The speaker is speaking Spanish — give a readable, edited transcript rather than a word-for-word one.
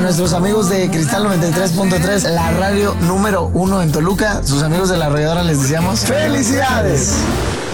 nuestros amigos de Cristal 93.3, la radio número 1 en Toluca, sus amigos de la arrolladora les deseamos ¡felicidades!